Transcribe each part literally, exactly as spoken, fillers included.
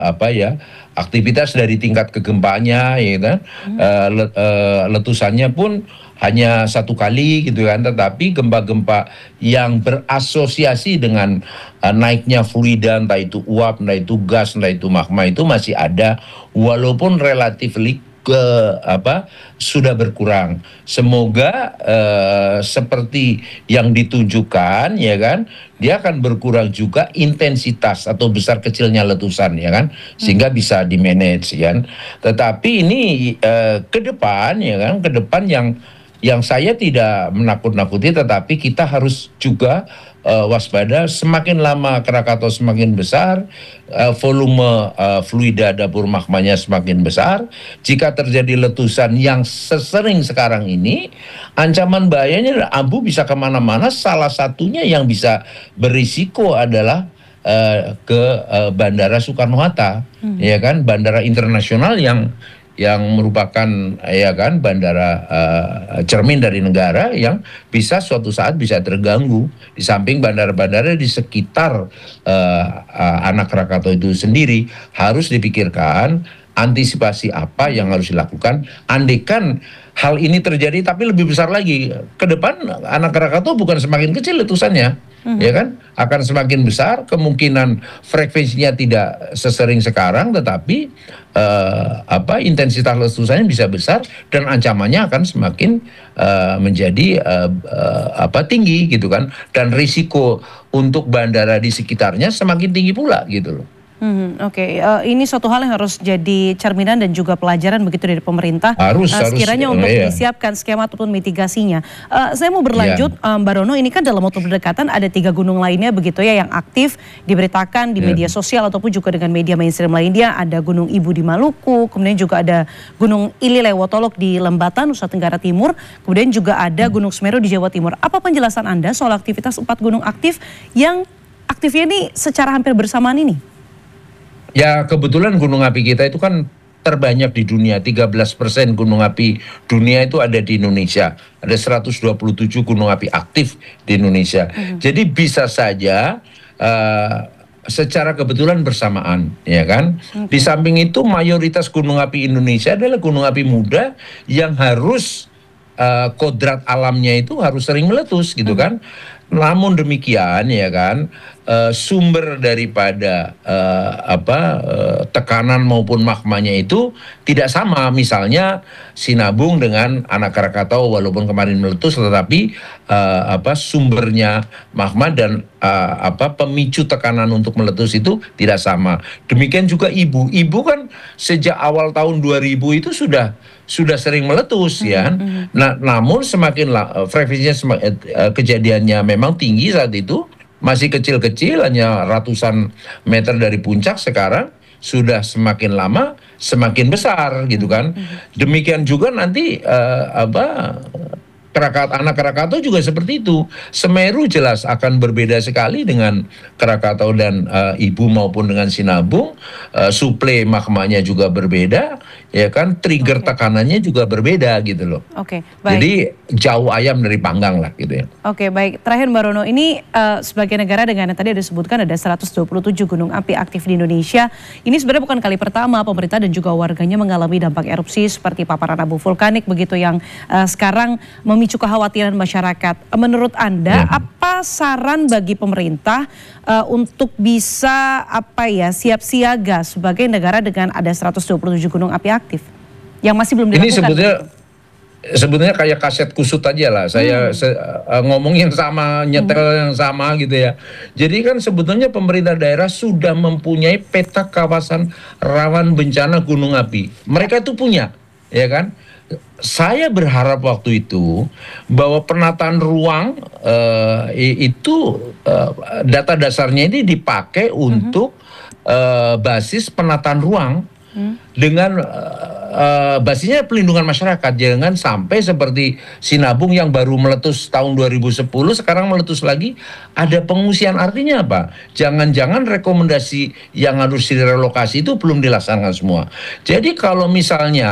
apa ya, aktivitas dari tingkat kegempanya, ya kan, Hmm. Eh, le- eh, letusannya pun hanya satu kali gitu kan, tetapi gempa-gempa yang berasosiasi dengan eh, naiknya fluida, entah itu uap, entah itu gas, entah itu magma, itu masih ada, walaupun relatif ke apa sudah berkurang. Semoga eh, seperti yang ditunjukkan, ya kan, dia akan berkurang juga intensitas atau besar kecilnya letusan, ya kan, sehingga bisa di manage, ya kan. Tetapi ini eh, ke depan, ya kan, ke depan yang yang saya tidak menakut-nakuti, tetapi kita harus juga eh, waspada. Semakin lama Krakatau semakin besar, eh, volume eh, fluida dapur magmanya semakin besar. Jika terjadi letusan yang sesering sekarang ini, ancaman bahayanya abu bisa kemana-mana. Salah satunya yang bisa berisiko adalah eh, ke eh, Bandara Soekarno-Hatta, ya kan, bandara internasional yang yang merupakan, ya kan, bandara eh, cermin dari negara yang bisa suatu saat bisa terganggu, di samping bandara-bandara di sekitar eh, eh, anak Krakatau itu sendiri. Harus dipikirkan antisipasi apa yang harus dilakukan andaikan hal ini terjadi, tapi lebih besar lagi ke depan. Anak Krakatau bukan semakin kecil letusannya, ya kan, akan semakin besar. Kemungkinan frekuensinya tidak sesering sekarang, tetapi eh, apa intensitas letusannya bisa besar dan ancamannya akan semakin eh, menjadi eh, eh, apa tinggi gitu kan, dan risiko untuk bandara di sekitarnya semakin tinggi pula gitu loh. Hmm, Oke, Eh, ini suatu hal yang harus jadi cerminan dan juga pelajaran begitu dari pemerintah. Harus eh, harus sekiranya eh, untuk iya. disiapkan skema ataupun mitigasinya. Eh, saya mau berlanjut, Iya. eh, Mbak Rono, ini kan dalam waktu berdekatan ada tiga gunung lainnya begitu ya yang aktif diberitakan di Iya. media sosial ataupun juga dengan media mainstream lainnya. Ada Gunung Ibu di Maluku, kemudian juga ada Gunung Ililewotolok di Lembata, Nusa Tenggara Timur, kemudian juga ada Gunung Semeru di Jawa Timur. Apa penjelasan Anda soal aktivitas empat gunung aktif yang aktifnya ini secara hampir bersamaan ini? Ya, kebetulan gunung api kita itu kan terbanyak di dunia. Tiga belas persen gunung api dunia itu ada di Indonesia. Ada seratus dua puluh tujuh gunung api aktif di Indonesia. Jadi bisa saja eh, secara kebetulan bersamaan, ya kan. Di samping itu mayoritas gunung api Indonesia adalah gunung api muda yang harus eh, kodrat alamnya itu harus sering meletus gitu kan. Namun demikian, ya kan, eh, sumber daripada eh, apa eh, tekanan maupun magmanya itu tidak sama. Misalnya Sinabung dengan anak Krakatau walaupun kemarin meletus, tetapi eh, apa sumbernya magma dan eh, apa pemicu tekanan untuk meletus itu tidak sama. Demikian juga Ibu. Ibu kan sejak awal tahun dua ribu itu sudah sudah sering meletus, ya kan. Nah, namun semakin la- frekuensinya sema- eh, eh, kejadiannya memang tinggi saat itu, masih kecil-kecil hanya ratusan meter dari puncak. Sekarang sudah semakin lama semakin besar gitu kan. Demikian juga nanti eh, apa Krakatau, anak Krakatau juga seperti itu. Semeru jelas akan berbeda sekali dengan Krakatau dan eh, Ibu maupun dengan Sinabung. Eh, suplai magmanya juga berbeda, ya kan. Trigger Oke. tekanannya juga berbeda gitu loh. Oke, baik. Jadi jauh ayam dari panggang lah gitu ya. Oke, baik. Terakhir Mbak Rono, ini eh, sebagai negara dengan yang tadi ada disebutkan ada seratus dua puluh tujuh gunung api aktif di Indonesia. Ini sebenarnya bukan kali pertama pemerintah dan juga warganya mengalami dampak erupsi seperti paparan abu vulkanik begitu yang eh, sekarang memicu kekhawatiran masyarakat. Menurut Anda, Ya. apa saran bagi pemerintah eh, untuk bisa apa ya siap siaga sebagai negara dengan ada seratus dua puluh tujuh gunung api aktif yang masih belum dilakukan? Ini sebetulnya begitu? sebetulnya kayak kaset kusut aja lah. Saya se- uh, ngomong yang sama, nyetel yang sama gitu ya. Jadi kan sebetulnya pemerintah daerah sudah mempunyai peta kawasan rawan bencana gunung api. Mereka itu punya, ya kan. Saya berharap waktu itu bahwa penataan ruang eh, i- itu eh, data dasarnya ini dipakai untuk eh, basis penataan ruang dengan eh, eh, basisnya pelindungan masyarakat. Jangan sampai seperti Sinabung yang baru meletus tahun dua ribu sepuluh sekarang meletus lagi, ada pengungsian. Artinya apa? Jangan-jangan rekomendasi yang harus direlokasi itu belum dilaksanakan semua. Jadi kalau misalnya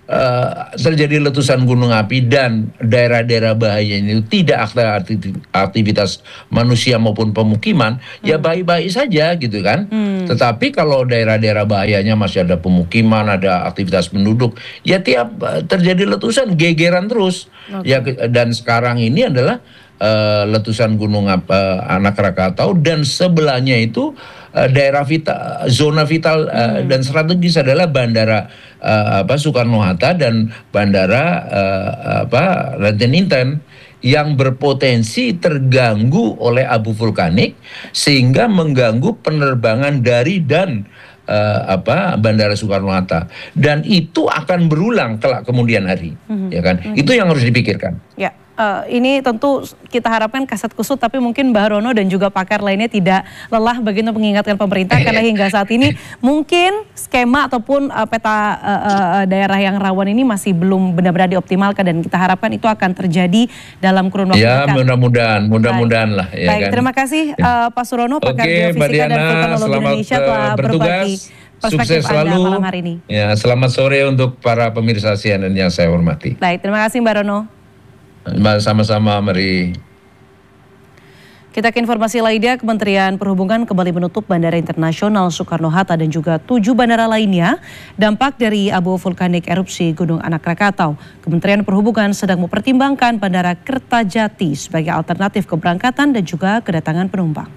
uh, terjadi letusan gunung api dan daerah-daerah bahaya itu tidak ada aktivitas manusia maupun pemukiman, hmm. ya baik-baik saja gitu kan. Hmm. Tetapi kalau daerah-daerah bahayanya masih ada pemukiman, ada aktivitas penduduk, ya tiap uh, terjadi letusan gegeran terus. Okay. Ya, dan sekarang ini adalah Uh, letusan gunung uh, Anak Krakatau, dan sebelahnya itu uh, daerah vital, zona vital uh, hmm. dan strategis adalah bandara uh, apa Soekarno-Hatta dan bandara uh, apa Raden Inten yang berpotensi terganggu oleh abu vulkanik sehingga mengganggu penerbangan dari dan uh, apa bandara Soekarno-Hatta, dan itu akan berulang kelak kemudian hari, hmm. ya kan? Hmm. Itu yang harus dipikirkan. Ya. Uh, ini tentu kita harapkan kasat kusut, tapi mungkin Mbah Rono dan juga pakar lainnya tidak lelah begitu mengingatkan pemerintah karena hingga saat ini mungkin skema ataupun uh, peta uh, uh, daerah yang rawan ini masih belum benar-benar dioptimalkan, dan kita harapkan itu akan terjadi dalam kurun waktu ya, dekat. Ya mudah-mudahan, mudah-mudahan lah. Ya Baik, kan? Terima kasih uh, Pak Surono, pakar Oke, geofisika dan vulkanologi Indonesia telah berbagi perspektif Anda malam hari ini. Ya, selamat sore untuk para pemirsa C N N yang saya hormati. Baik, terima kasih Mbak Rono. Sama-sama, mari. Kita ke informasi lainnya, Kementerian Perhubungan kembali menutup Bandara Internasional Soekarno-Hatta dan juga tujuh bandara lainnya dampak dari abu vulkanik erupsi Gunung Anak Krakatau. Kementerian Perhubungan sedang mempertimbangkan Bandara Kertajati sebagai alternatif keberangkatan dan juga kedatangan penumpang.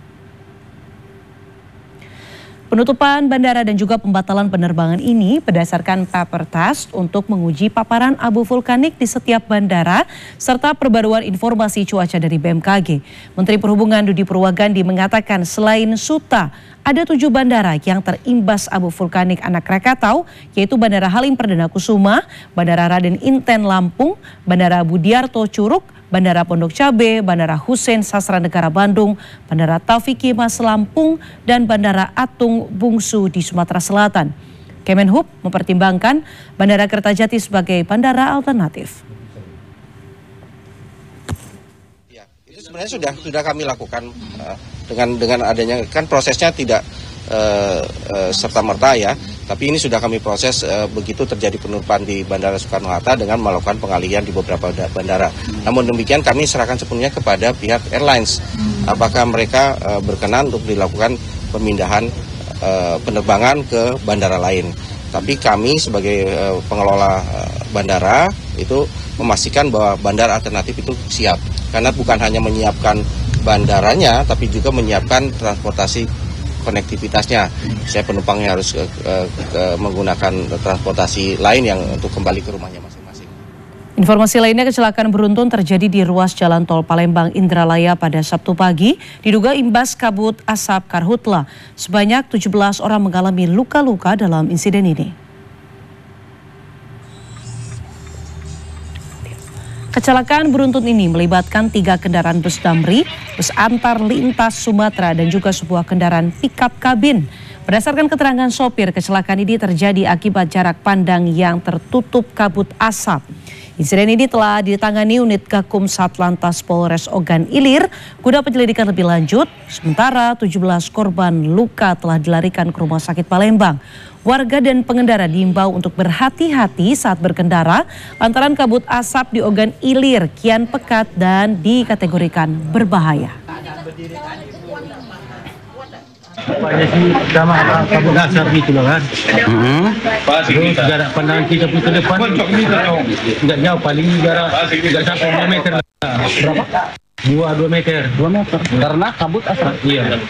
Penutupan bandara dan juga pembatalan penerbangan ini berdasarkan paper task untuk menguji paparan abu vulkanik di setiap bandara serta perbaruan informasi cuaca dari B M K G. Menteri Perhubungan Dudi Purwagandi mengatakan selain Suta, ada tujuh bandara yang terimbas abu vulkanik Anak Krakatau, yaitu Bandara Halim Perdana Kusuma, Bandara Raden Inten Lampung, Bandara Budiarto Curug, Bandara Pondok Cabe, Bandara Hussein Sasranegara Bandung, Bandara Taufik Kimas Lampung, dan Bandara Atung Bungsu di Sumatera Selatan. Kemenhub mempertimbangkan Bandara Kertajati sebagai bandara alternatif. Ya, itu sebenarnya sudah sudah kami lakukan uh, dengan dengan adanya, kan prosesnya tidak uh, uh, serta-merta ya. Tapi ini sudah kami proses uh, begitu terjadi penutupan di Bandara Soekarno-Hatta dengan melakukan pengalihan di beberapa bandara. Hmm. Namun demikian kami serahkan sepenuhnya kepada pihak airlines. Hmm. Apakah mereka uh, berkenan untuk dilakukan pemindahan uh, penerbangan ke bandara lain. Tapi kami sebagai uh, pengelola uh, bandara itu memastikan bahwa bandara alternatif itu siap. Karena bukan hanya menyiapkan bandaranya, tapi juga menyiapkan transportasi konektivitasnya. Saya penumpangnya harus ke, ke, ke, menggunakan transportasi lain yang untuk kembali ke rumahnya masing-masing. Informasi lainnya, kecelakaan beruntun terjadi di ruas jalan tol Palembang Indralaya pada Sabtu pagi, diduga imbas kabut asap karhutla. Sebanyak tujuh belas orang mengalami luka-luka dalam insiden ini. Kecelakaan beruntun ini melibatkan tiga kendaraan bus Damri, bus antar lintas Sumatera, dan juga sebuah kendaraan pickup kabin. Berdasarkan keterangan sopir, kecelakaan ini terjadi akibat jarak pandang yang tertutup kabut asap. Insiden ini telah ditangani unit Gakum Satlantas Polres Ogan Ilir guna penyelidikan lebih lanjut. Sementara tujuh belas korban luka telah dilarikan ke Rumah Sakit Palembang. Warga dan pengendara diimbau untuk berhati-hati saat berkendara lantaran kabut asap di Ogan Ilir kian pekat dan dikategorikan berbahaya. Banyak sih sama kabut asap gitu loh kan. Mm-hmm. Terus jarak pandang kita pun ke depan tidak jauh, paling jarak tidak sampai dua meter lah. Berapa? Dua dua meter. Dua meter. Karena kabut asap. Iya.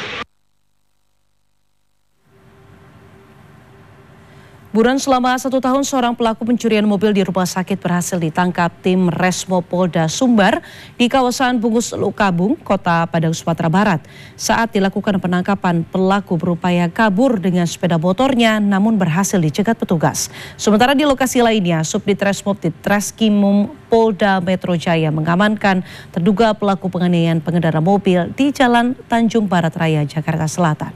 Buron selama satu tahun, seorang pelaku pencurian mobil di rumah sakit berhasil ditangkap tim Resmo Polda Sumbar di kawasan Bungus Lukabung, Kota Padang, Sumatera Barat. Saat dilakukan penangkapan, pelaku berupaya kabur dengan sepeda motornya namun berhasil dicegat petugas. Sementara di lokasi lainnya, Subdit Resmob di Treskrimum Polda Metro Jaya mengamankan terduga pelaku penganiayaan pengendara mobil di Jalan Tanjung Barat Raya, Jakarta Selatan.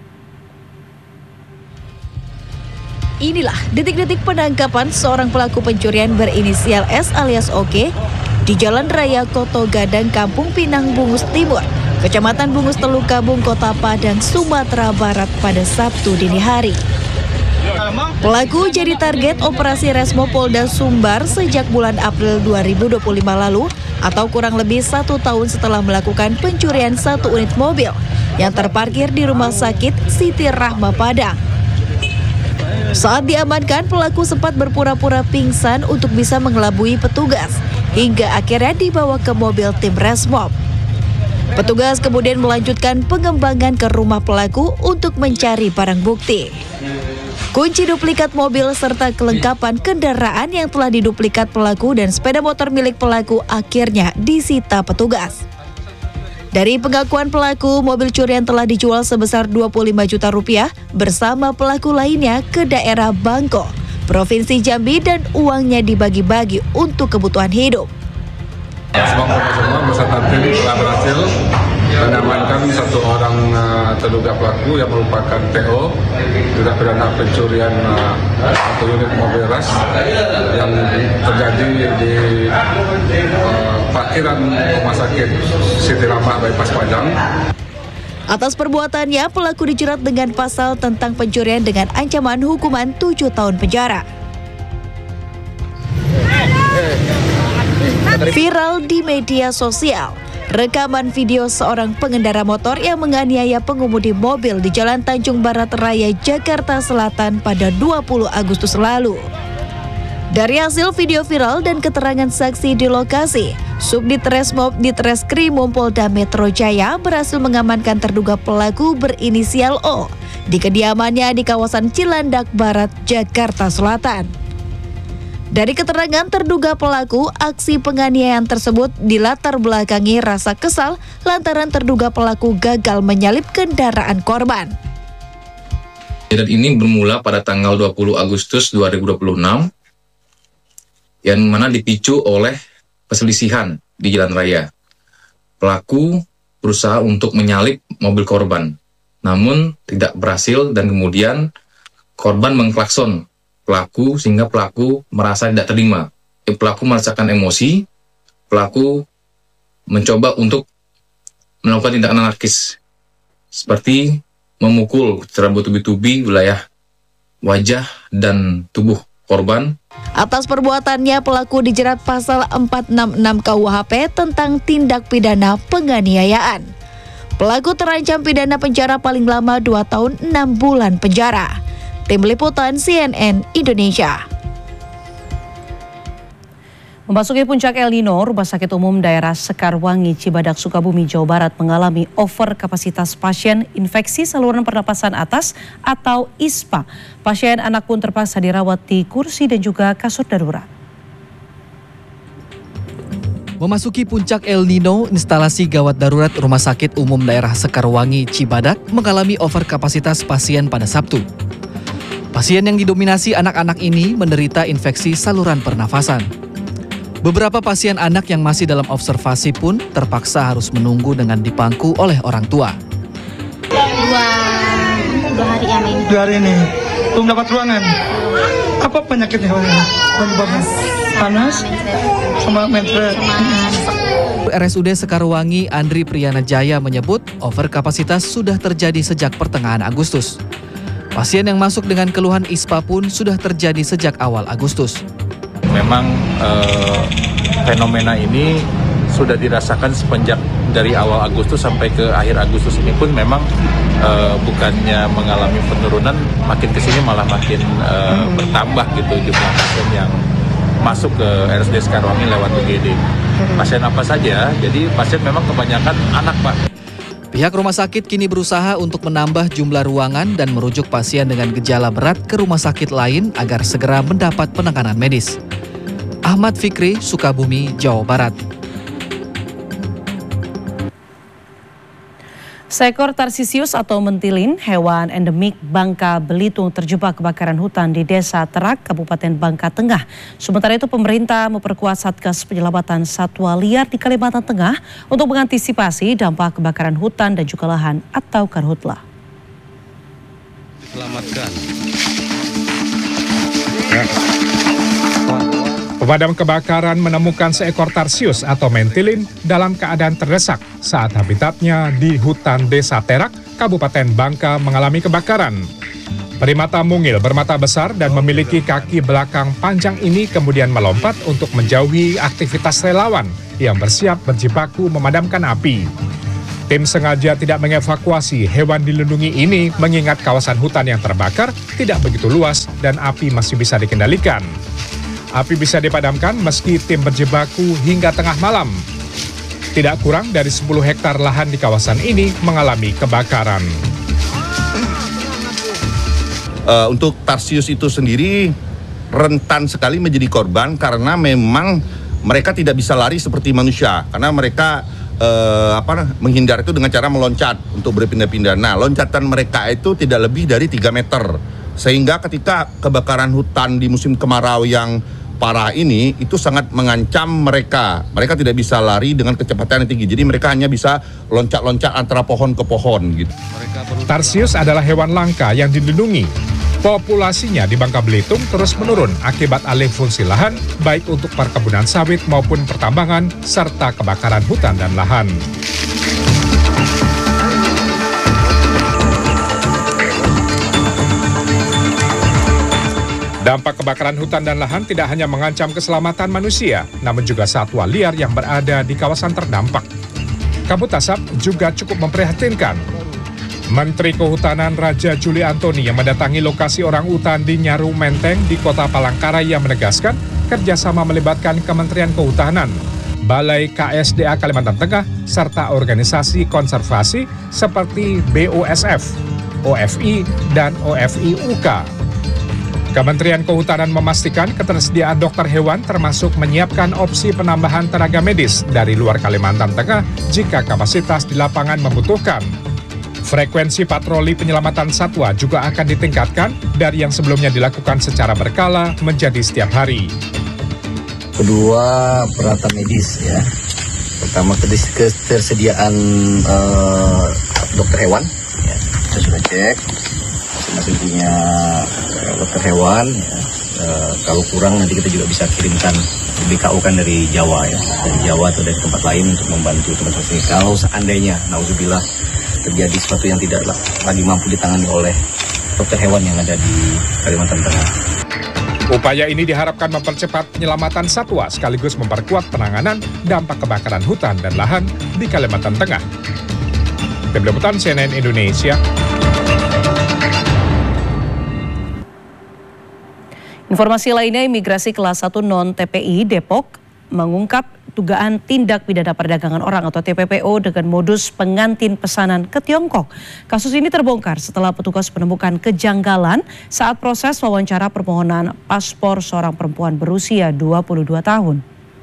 Inilah detik-detik penangkapan seorang pelaku pencurian berinisial S alias Oke di Jalan Raya Koto Gadang, Kampung Pinang, Bungus Timur, Kecamatan Bungus Teluk Kabung, Kota Padang, Sumatera Barat pada Sabtu dini hari. Pelaku jadi target operasi Resmo Polda Sumbar sejak bulan April dua ribu dua puluh lima lalu atau kurang lebih satu tahun setelah melakukan pencurian satu unit mobil yang terparkir di Rumah Sakit Siti Rahma Padang. Saat diamankan, pelaku sempat berpura-pura pingsan untuk bisa mengelabui petugas hingga akhirnya dibawa ke mobil tim Resmob. Petugas kemudian melanjutkan pengembangan ke rumah pelaku untuk mencari barang bukti. Kunci duplikat mobil serta kelengkapan kendaraan yang telah diduplikat pelaku dan sepeda motor milik pelaku akhirnya disita petugas. Dari pengakuan pelaku, mobil curian telah dijual sebesar dua puluh lima juta rupiah bersama pelaku lainnya ke daerah Bangko, Provinsi Jambi, dan uangnya dibagi-bagi untuk kebutuhan hidup. Resmob Polda Sumbar beserta tim telah berhasil mengamankan satu orang uh, terduga pelaku yang merupakan T O tindak pidana pencurian uh, satu unit mobil ras yang terjadi di uh, parkiran Rumah Sakit Siti Rahma Bypass Padang. Atas perbuatannya, pelaku dijerat dengan pasal tentang pencurian dengan ancaman hukuman tujuh tahun penjara. Viral di media sosial, rekaman video seorang pengendara motor yang menganiaya pengemudi mobil di Jalan Tanjung Barat Raya, Jakarta Selatan pada dua puluh Agustus lalu. Dari hasil video viral dan keterangan saksi di lokasi, Subdit Resmob Ditreskrimum Polda Metro Jaya berhasil mengamankan terduga pelaku berinisial O di kediamannya di kawasan Cilandak Barat, Jakarta Selatan. Dari keterangan terduga pelaku, aksi penganiayaan tersebut dilatar belakangi rasa kesal lantaran terduga pelaku gagal menyalip kendaraan korban. Kejadian ini bermula pada tanggal dua puluh Agustus dua ribu dua puluh enam, yang mana dipicu oleh perselisihan di jalan raya. Pelaku berusaha untuk menyalip mobil korban, namun tidak berhasil dan kemudian korban mengklakson pelaku sehingga pelaku merasa tidak terima. Pelaku merasakan emosi, pelaku mencoba untuk melakukan tindakan anarkis seperti memukul secara bertubi-tubi wilayah wajah dan tubuh korban. Atas perbuatannya, pelaku dijerat pasal empat enam enam K U H P tentang tindak pidana penganiayaan. Pelaku terancam pidana penjara paling lama dua tahun enam bulan penjara. Tim Liputan C N N Indonesia. Memasuki puncak El Nino, Rumah Sakit Umum Daerah Sekarwangi, Cibadak, Sukabumi, Jawa Barat mengalami over kapasitas pasien infeksi saluran pernapasan atas atau I S P A. Pasien anak pun terpaksa dirawat di kursi dan juga kasur darurat. Memasuki puncak El Nino, instalasi gawat darurat Rumah Sakit Umum Daerah Sekarwangi, Cibadak mengalami over kapasitas pasien pada Sabtu. Pasien yang didominasi anak-anak ini menderita infeksi saluran pernafasan. Beberapa pasien anak yang masih dalam observasi pun terpaksa harus menunggu dengan dipangku oleh orang tua. Dua, dua hari ya ini. Dua hari ini, belum dapat ruangan. Apa penyakitnya? Penyebabnya? Panas, sama menstruasi. R S U D Sekarwangi Andri Priyana Jaya menyebut over kapasitas sudah terjadi sejak pertengahan Agustus. Pasien yang masuk dengan keluhan I S P A pun sudah terjadi sejak awal Agustus. Memang eh, fenomena ini sudah dirasakan semenjak dari awal Agustus sampai ke akhir Agustus ini pun memang eh, bukannya mengalami penurunan, makin kesini malah makin eh, bertambah gitu jumlah pasien yang masuk ke R S U D Sekarwangi lewat U G D. Pasien apa saja? Jadi pasien memang kebanyakan anak, Pak. Pihak rumah sakit kini berusaha untuk menambah jumlah ruangan dan merujuk pasien dengan gejala berat ke rumah sakit lain agar segera mendapat penanganan medis. Ahmad Fikri, Sukabumi, Jawa Barat. Seekor Tarsisius atau mentilin, hewan endemik Bangka Belitung, terjebak kebakaran hutan di Desa Terak, Kabupaten Bangka Tengah. Sementara itu pemerintah memperkuat Satgas Penyelamatan Satwa Liar di Kalimantan Tengah untuk mengantisipasi dampak kebakaran hutan dan juga lahan atau karhutla. Selamatkan. Pemadam kebakaran menemukan seekor tarsius atau mentilin dalam keadaan terdesak saat habitatnya di hutan Desa Terak, Kabupaten Bangka mengalami kebakaran. Primata mungil bermata besar dan memiliki kaki belakang panjang ini kemudian melompat untuk menjauhi aktivitas relawan yang bersiap berjibaku memadamkan api. Tim sengaja tidak mengevakuasi hewan dilindungi ini mengingat kawasan hutan yang terbakar tidak begitu luas dan api masih bisa dikendalikan. Api bisa dipadamkan meski tim berjibaku hingga tengah malam. Tidak kurang dari sepuluh hektar lahan di kawasan ini mengalami kebakaran. Uh, untuk tarsius itu sendiri rentan sekali menjadi korban karena memang mereka tidak bisa lari seperti manusia karena mereka uh, apa menghindar itu dengan cara meloncat untuk berpindah-pindah. Nah, loncatan mereka itu tidak lebih dari tiga meter. Sehingga ketika kebakaran hutan di musim kemarau yang parah ini itu sangat mengancam mereka. Mereka tidak bisa lari dengan kecepatan yang tinggi. Jadi mereka hanya bisa loncat-loncat antara pohon ke pohon gitu. Tarsius adalah hewan langka yang dilindungi. Populasinya di Bangka Belitung terus menurun akibat alih fungsi lahan, baik untuk perkebunan sawit maupun pertambangan, serta kebakaran hutan dan lahan. Dampak kebakaran hutan dan lahan tidak hanya mengancam keselamatan manusia, namun juga satwa liar yang berada di kawasan terdampak. Kabut asap juga cukup memprihatinkan. Menteri Kehutanan Raja Juli Antoni yang mendatangi lokasi orang utan di Nyaru Menteng di Kota Palangkaraya menegaskan kerjasama melibatkan Kementerian Kehutanan, Balai K S D A Kalimantan Tengah, serta organisasi konservasi seperti B O S F, O F I, dan O F I U K. Kementerian Kehutanan memastikan ketersediaan dokter hewan termasuk menyiapkan opsi penambahan tenaga medis dari luar Kalimantan Tengah jika kapasitas di lapangan membutuhkan. Frekuensi patroli penyelamatan satwa juga akan ditingkatkan dari yang sebelumnya dilakukan secara berkala menjadi setiap hari. Kedua, peralatan medis ya. Pertama, ketersediaan uh, dokter hewan. Ya. Kita sudah cek, masing-masing punya dokter hewan. Ya. Uh, kalau kurang nanti kita juga bisa kirimkan B K U kan dari Jawa ya, dari Jawa atau dari tempat lain untuk membantu teman-teman ini. Kalau seandainya, nauzubillah, terjadi sesuatu yang tidak lagi mampu ditangani oleh dokter hewan yang ada di Kalimantan Tengah. Upaya ini diharapkan mempercepat penyelamatan satwa sekaligus memperkuat penanganan dampak kebakaran hutan dan lahan di Kalimantan Tengah. Tim Liputan C N N Indonesia. Informasi lainnya, imigrasi kelas satu non T P I Depok mengungkap dugaan tindak pidana perdagangan orang atau T P P O dengan modus pengantin pesanan ke Tiongkok. Kasus ini terbongkar setelah petugas menemukan kejanggalan saat proses wawancara permohonan paspor seorang perempuan berusia dua puluh dua tahun.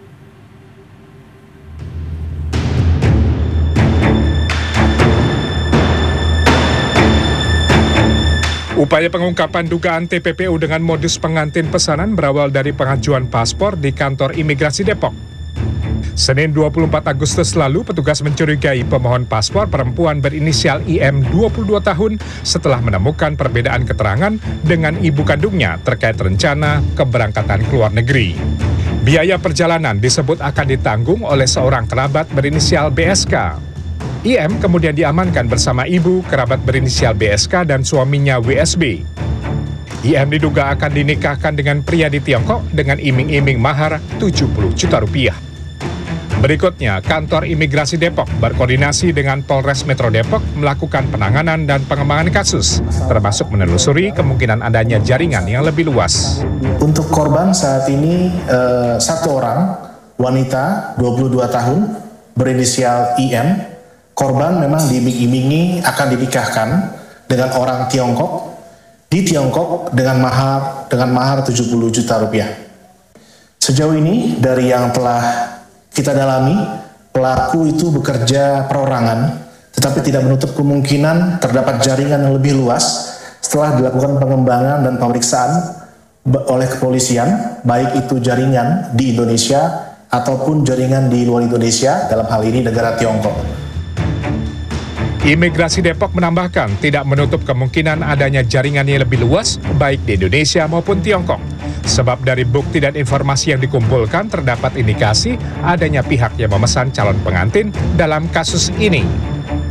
Upaya pengungkapan dugaan T P P O dengan modus pengantin pesanan berawal dari pengajuan paspor di kantor imigrasi Depok. Senin dua puluh empat Agustus lalu, petugas mencurigai pemohon paspor perempuan berinisial I M dua puluh dua tahun setelah menemukan perbedaan keterangan dengan ibu kandungnya terkait rencana keberangkatan ke luar negeri. Biaya perjalanan disebut akan ditanggung oleh seorang kerabat berinisial B S K. I M kemudian diamankan bersama ibu, kerabat berinisial B S K, dan suaminya W S B. I M diduga akan dinikahkan dengan pria di Tiongkok dengan iming-iming mahar tujuh puluh juta rupiah. Berikutnya, kantor imigrasi Depok berkoordinasi dengan Polres Metro Depok melakukan penanganan dan pengembangan kasus, termasuk menelusuri kemungkinan adanya jaringan yang lebih luas. Untuk korban saat ini eh, satu orang, wanita dua puluh dua tahun, berinisial I M. Korban memang diiming-imingi akan dinikahkan dengan orang Tiongkok di Tiongkok dengan mahar dengan mahar tujuh puluh juta rupiah. Sejauh ini dari yang telah kita dalami, pelaku itu bekerja perorangan, tetapi tidak menutup kemungkinan terdapat jaringan yang lebih luas setelah dilakukan pengembangan dan pemeriksaan oleh kepolisian, baik itu jaringan di Indonesia ataupun jaringan di luar Indonesia, dalam hal ini negara Tiongkok. Imigrasi Depok menambahkan tidak menutup kemungkinan adanya jaringan yang lebih luas baik di Indonesia maupun Tiongkok. Sebab dari bukti dan informasi yang dikumpulkan terdapat indikasi adanya pihak yang memesan calon pengantin dalam kasus ini.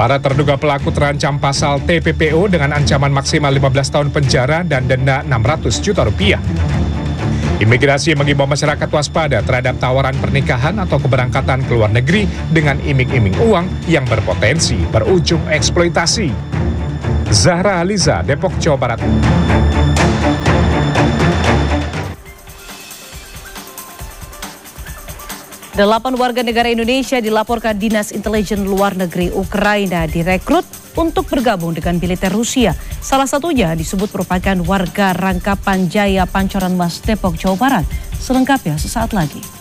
Para terduga pelaku terancam pasal T P P O dengan ancaman maksimal lima belas tahun penjara dan denda enam ratus juta rupiah. Imigrasi mengimbau masyarakat waspada terhadap tawaran pernikahan atau keberangkatan ke luar negeri dengan iming-iming uang yang berpotensi berujung eksploitasi. Zahra Aliza, Depok, Jawa Barat. Delapan warga negara Indonesia dilaporkan Dinas Intelijen Luar Negeri Ukraina direkrut untuk bergabung dengan militer Rusia. Salah satunya disebut merupakan warga Rangkapan Jaya, Pancoran Mas, Depok, Jawa Barat. Selengkapnya sesaat lagi.